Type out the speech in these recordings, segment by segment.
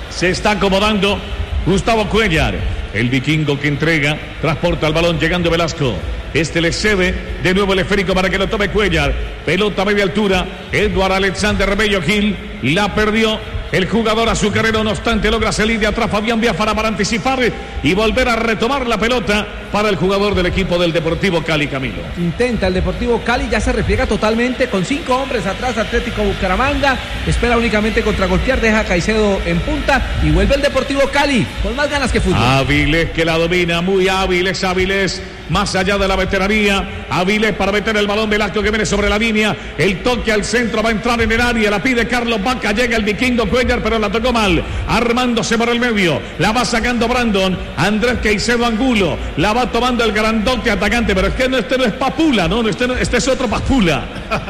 Se está acomodando Gustavo Cuéllar. El vikingo que entrega, transporta el balón llegando Velasco. Este le cede de nuevo el esférico para que lo tome Cuéllar. Pelota a media altura. Edward Alexander Bello Gil la perdió. El jugador azucarero, no obstante, logra salir de atrás Fabián Biafara para anticipar y volver a retomar la pelota para el jugador del equipo del Deportivo Cali, Camilo. Intenta el Deportivo Cali, ya se repliega totalmente con 5 hombres atrás. Atlético Bucaramanga espera únicamente contragolpear, deja a Caicedo en punta y vuelve el Deportivo Cali con más ganas que fútbol. Áviles que la domina, muy hábiles, más allá de la veteranía. Áviles para meter el balón. Velasco que viene sobre la línea. El toque al centro va a entrar en el área. La pide Carlos Vaca. Llega el vikingo Cuéllar, pero la tocó mal. Armándose por el medio. La va sacando Brandon. Andrés Caicedo Angulo. La va tomando el grandote atacante. Pero es que este no es Papula, ¿no? Este es otro Papula.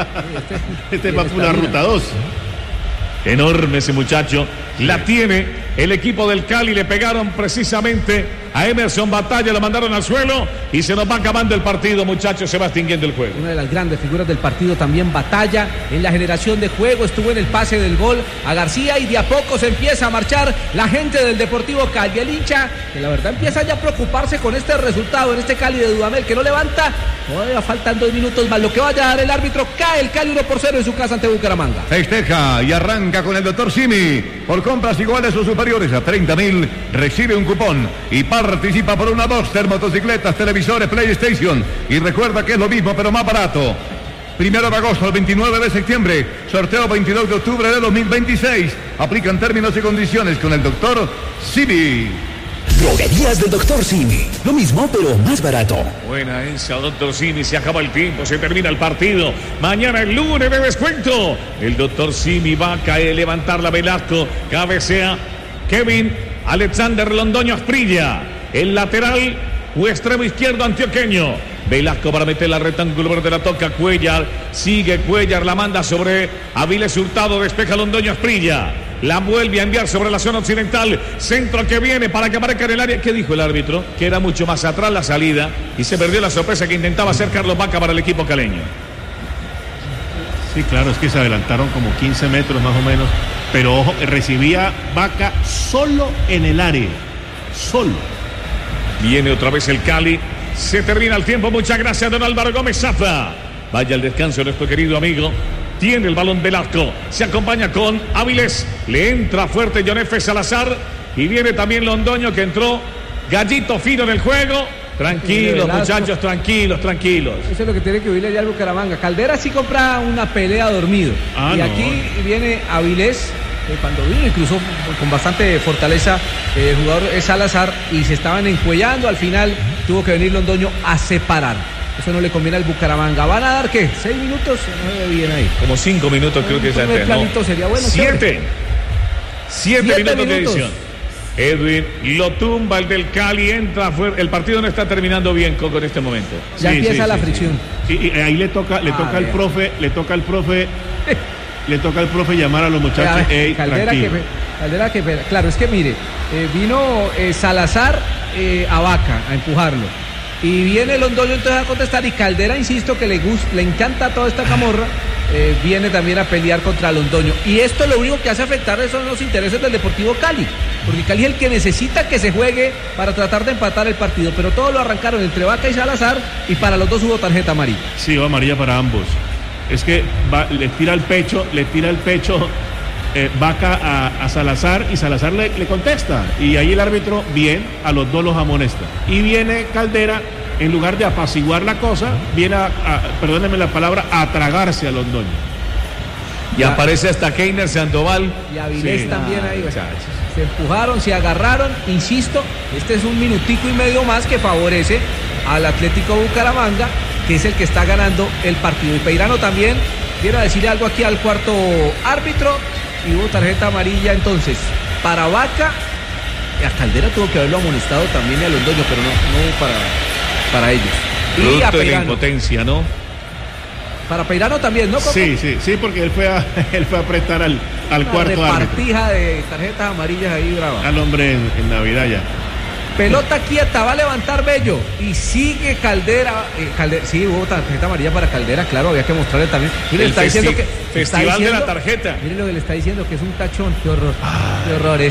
Este es Papula Ruta 2. Enorme ese muchacho. La tiene el equipo del Cali. Le pegaron precisamente a Emerson Batalla, lo mandaron al suelo y se nos va acabando el partido, muchachos. Se va extinguiendo el juego. Una de las grandes figuras del partido también, Batalla, en la generación de juego, estuvo en el pase del gol a García y de a poco se empieza a marchar la gente del Deportivo Cali. El hincha, que la verdad empieza ya a preocuparse con este resultado en este Cali de Dudamel, que no levanta. Todavía faltan 2 minutos más. Lo que vaya a dar el árbitro, cae el Cali 1-0 en su casa ante Bucaramanga. Festeja y arranca con el doctor Simi. Por compras iguales o superiores a 30.000, recibe un cupón y participa por una Boxster, motocicletas, televisores, PlayStation. Y recuerda que es lo mismo, pero más barato. 1 de agosto al 29 de septiembre. Sorteo 22 de octubre de 2026. Aplican términos y condiciones con el doctor Simi. Droguerías del doctor Simi. Lo mismo, pero más barato. Buena esa, doctor Simi. Se acaba el tiempo, se termina el partido. Mañana el lunes de descuento. El doctor Simi va a caer, levantar la Velasco. Cabecea Kevin Alexander Londoño Asprilla. El lateral o extremo izquierdo antioqueño. Velasco para meter la rectangular de la toca Cuéllar. Sigue Cuéllar, la manda sobre Aviles Hurtado. Despeja Londoño Asprilla. La vuelve a enviar sobre la zona occidental. Centro que viene para que aparezca en el área. ¿Qué dijo el árbitro? Que era mucho más atrás la salida y se perdió la sorpresa que intentaba hacer Carlos Vaca para el equipo caleño. Sí, claro, es que se adelantaron como 15 metros más o menos. Pero ojo, recibía Vaca solo en el área. Solo. Viene otra vez el Cali. Se termina el tiempo. Muchas gracias, don Álvaro Gómez Zafra. Vaya al descanso nuestro querido amigo. Tiene el balón Velasco. Se acompaña con Áviles. Le entra fuerte John F. Salazar. Y viene también Londoño, que entró gallito fino en el juego. Tranquilos, muchachos, tranquilos. Eso es lo que tiene que oírle ya al Bucaramanga. Caldera sí compra una pelea dormido. Y aquí viene Avilés, cuando vino incluso con bastante fortaleza el jugador Salazar, y se estaban encuellando. Al final tuvo que venir Londoño a separar. Eso no le conviene al Bucaramanga. ¿Van a dar qué? 6 minutos. No ve bien ahí. Como 5 minutos creo que es el planito sería bueno. 7 minutos de edición. Edwin lo tumba el del Cali, entra fuerte. El partido no está terminando bien, Coco, en este momento. Ya empieza la fricción. Sí, y ahí le toca al profe llamar a los muchachos. Caldera que claro, es que mire, vino Salazar a Vaca a empujarlo. Y viene Londoño entonces a contestar, y Caldera, insisto, que le encanta toda esta camorra, viene también a pelear contra Londoño. Y esto lo único que hace afectar son los intereses del Deportivo Cali, porque Cali es el que necesita que se juegue para tratar de empatar el partido, pero todo lo arrancaron entre Vaca y Salazar, y para los dos hubo tarjeta amarilla. Sí, hubo amarilla para ambos. Es que le tira el pecho Vaca a Salazar, y Salazar le contesta, y ahí el árbitro bien a los dos los amonesta, y viene Caldera, en lugar de apaciguar la cosa, viene perdónenme la palabra, a tragarse a Londoño. Y aparece hasta Keiner Sandoval y Avilés también ahí. Se empujaron, se agarraron, insisto, este es 1 minutico y medio más que favorece al Atlético Bucaramanga, que es el que está ganando el partido. Y Peirano también quiere decir algo aquí al cuarto árbitro, y hubo tarjeta amarilla entonces para Vaca. A Caldera tuvo que haberlo amonestado también, y a Londoño, pero no para ellos. Producto y a Peirano, de la impotencia, ¿no? Para Peirano también, ¿no, Coco? Sí, porque él fue a prestar al cuarto árbitro. Repartija de tarjetas amarillas ahí brava. Al hombre en Navidad ya. Pelota quieta, va a levantar Bello y sigue Caldera. Sí, hubo tarjeta amarilla para Caldera, claro, había que mostrarle también. Mire, está diciendo que festival de la tarjeta. Mire lo que le está diciendo, que es un tachón. Qué horror. Qué horror.